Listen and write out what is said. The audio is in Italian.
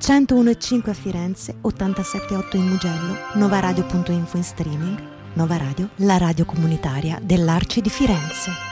101,5 a Firenze, 87,8 in Mugello, novaradio.info in streaming. Nova Radio, la radio comunitaria dell'Arci di Firenze.